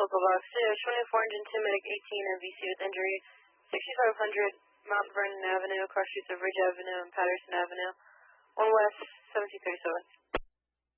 local box 2402 medic 18 MVC with injury 6500 Mount Vernon Avenue, cross streets of Ridge Avenue and Patterson Avenue, 1 West 1737.